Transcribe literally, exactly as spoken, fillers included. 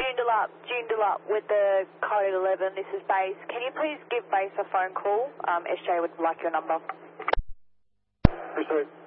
Joondalup, Joondalup with the code eleven. This is base. Can you please give base a phone call? Um, S J would like your number. Appreciate it.